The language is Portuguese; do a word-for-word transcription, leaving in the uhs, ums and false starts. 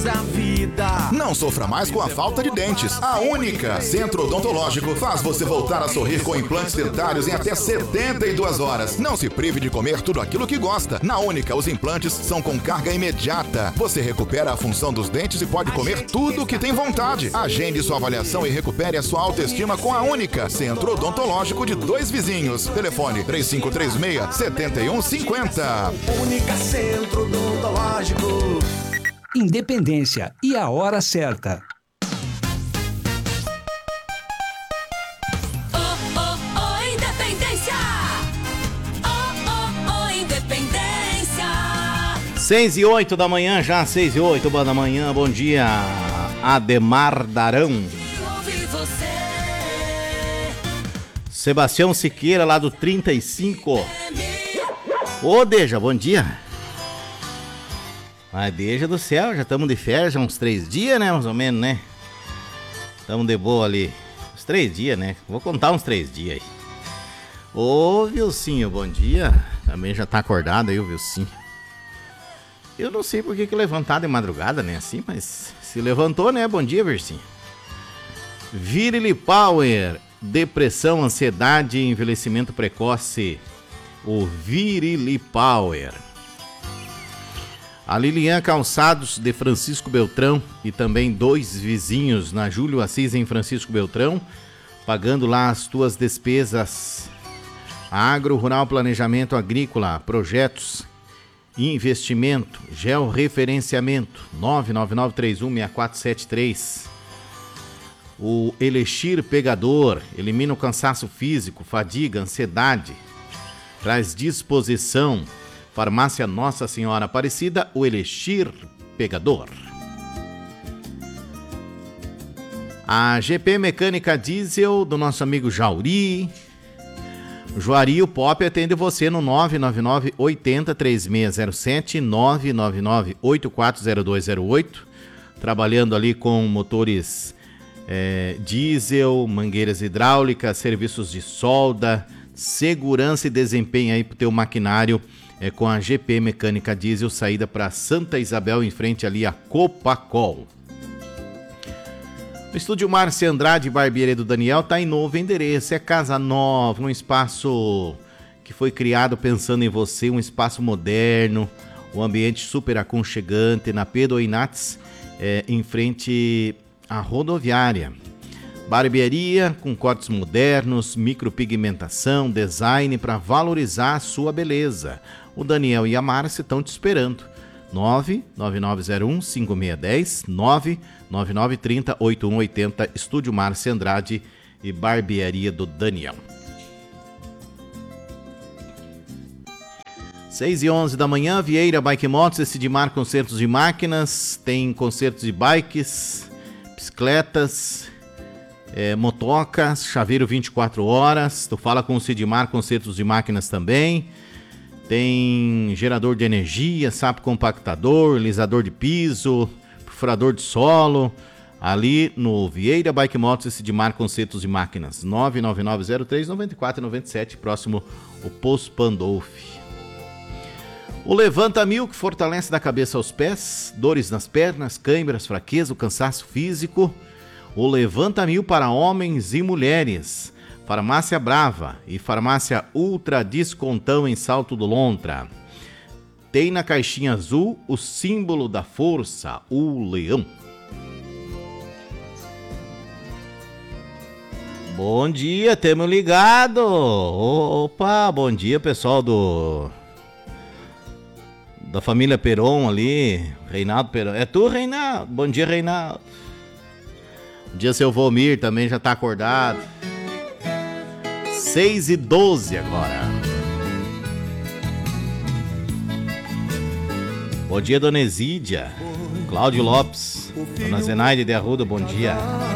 feliz a vida. Não sofra mais com a falta de dentes. A Única Centro Odontológico faz você voltar a sorrir com implantes dentários em até setenta e duas horas. Não se prive de comer tudo aquilo que gosta. Na Única, os implantes são com carga imediata. Você recupera a função dos dentes e pode comer tudo o que tem vontade. Agende sua avaliação e recupere a sua autoestima com a Única Centro Odontológico de Dois Vizinhos. Telefone três cinco três seis, sete um cinco zero. Única Centro Odontológico. Independência e a hora certa. Oh, oh, oh, Independência! Oh, oh, oh, Independência! seis e oito da manhã, já seis e oito da manhã, bom dia, Ademar Darão. Ouvi você. Sebastião Siqueira, lá do trinta e cinco. Ô, Deja, bom dia. Ai, Deja do céu, já estamos de férias, já uns três dias, né, mais ou menos, né? Estamos de boa ali. Uns três dias, né? Vou contar uns três dias aí. Ô, Vilcinho, bom dia. Também já tá acordado aí o Vilcinho. Eu não sei por que que levantar de madrugada, né, assim, mas se levantou, né? Bom dia, Vilcinho. Virili Power, depressão, ansiedade e envelhecimento precoce. O Virili Power. A Lilian Calçados de Francisco Beltrão e também Dois Vizinhos na Júlio Assis em Francisco Beltrão, pagando lá as tuas despesas. Agro Rural Planejamento Agrícola, projetos, investimento, georreferenciamento, nove nove nove três um seis quatro sete três. O Elixir Pegador, elimina o cansaço físico, fadiga, ansiedade, traz disposição. Farmácia Nossa Senhora Aparecida, o Elixir Pegador. A G P Mecânica Diesel do nosso amigo Jauri. O Juari, o Pop atende você no nove nove nove oito zero três seis zero sete, nove nove nove oito quatro zero dois zero oito. Trabalhando ali com motores é, diesel, mangueiras hidráulicas, serviços de solda, segurança e desempenho aí pro teu maquinário. É com a G P Mecânica Diesel, saída para Santa Isabel, em frente ali a Copacol. O Estúdio Márcia Andrade, Barbearia do Daniel, tá em novo endereço. É casa nova, um espaço que foi criado pensando em você, um espaço moderno, um ambiente super aconchegante, na Pedro Inates, é, em frente à rodoviária. Barbearia com cortes modernos, micropigmentação, design para valorizar a sua beleza. O Daniel e a Márcia estão te esperando. nove nove nove zero um cinco seis um zero, nove nove nove três zero oito um oito zero, Estúdio Márcia Andrade e Barbearia do Daniel. seis e onze da manhã, Vieira Bike Motos, Ecidimar Concertos de Máquinas, tem concertos de bikes, bicicletas, é, motocas, chaveiro vinte e quatro horas, tu fala com o Cidimar Concertos de Máquinas também. Tem gerador de energia, sapo compactador, alisador de piso, perfurador de solo, ali no Vieira Bike Motos e Cidimar Concertos de Máquinas, nove nove nove zero três nove quatro nove sete, próximo o Poço Pandolfi. O Levanta Mil, que fortalece da cabeça aos pés, dores nas pernas, câimbras, fraqueza, o cansaço físico. O Levanta Mil para homens e mulheres. Farmácia Brava e Farmácia Ultra Descontão em Salto do Lontra. Tem na caixinha azul o símbolo da força, o leão. Bom dia, temos ligado. Opa, bom dia, pessoal do da família Peron ali, Reinaldo Peron. É tu, Reinaldo? Bom dia, Reinaldo. Bom dia, seu Vomir, também já tá acordado. seis e doze agora. Bom dia, Dona Exídia. Cláudio Lopes. Dona Zenaide de Arruda, bom dia.